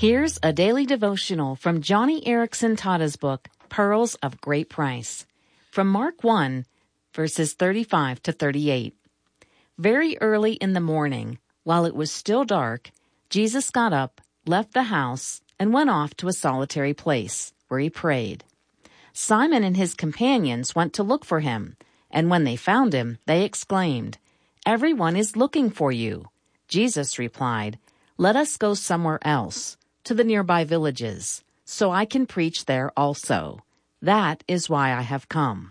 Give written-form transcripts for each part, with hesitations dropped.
Here's a daily devotional from Johnny Erickson Tada's book, Pearls of Great Price, from Mark 1, verses 35 to 38. Very early in the morning, while it was still dark, Jesus got up, left the house, and went off to a solitary place, where he prayed. Simon and his companions went to look for him, and when they found him, they exclaimed, "Everyone is looking for you." Jesus replied, "Let us go somewhere else, to the nearby villages, so I can preach there also. That is why I have come."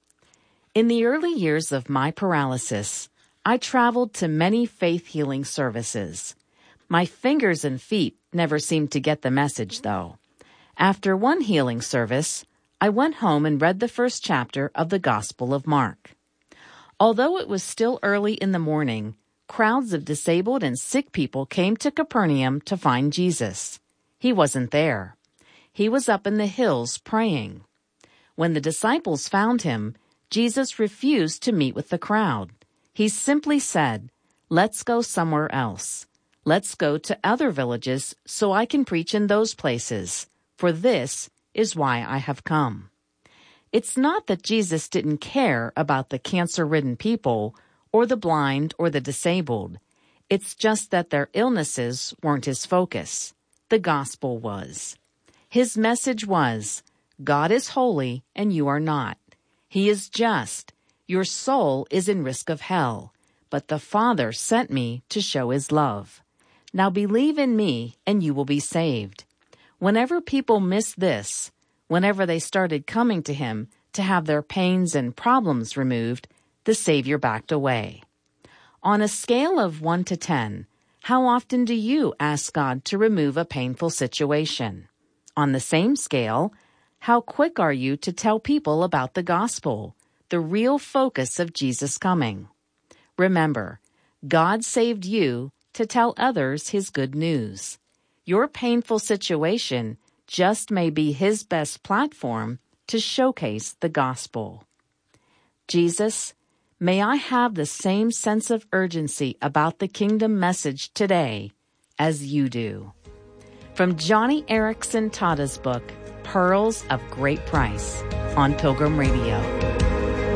In the early years of my paralysis, I traveled to many faith-healing services. My fingers and feet never seemed to get the message, though. After one healing service, I went home and read the first chapter of the Gospel of Mark. Although it was still early in the morning, crowds of disabled and sick people came to Capernaum to find Jesus. He wasn't there. He was up in the hills praying. When the disciples found him, Jesus refused to meet with the crowd. He simply said, "Let's go somewhere else. Let's go to other villages so I can preach in those places, for this is why I have come." It's not that Jesus didn't care about the cancer-ridden people or the blind or the disabled. It's just that their illnesses weren't his focus. The gospel was. His message was, God is holy and you are not. He is just. Your soul is in risk of hell, but the Father sent me to show his love. Now believe in me and you will be saved. Whenever people miss this, whenever they started coming to him to have their pains and problems removed, the Savior backed away. On a scale of 1 to 10, how often do you ask God to remove a painful situation? On the same scale, how quick are you to tell people about the gospel, the real focus of Jesus' coming? Remember, God saved you to tell others his good news. Your painful situation just may be his best platform to showcase the gospel. Jesus, may I have the same sense of urgency about the kingdom message today as you do. From Johnny Erickson Tada's book, Pearls of Great Price, on Pilgrim Radio.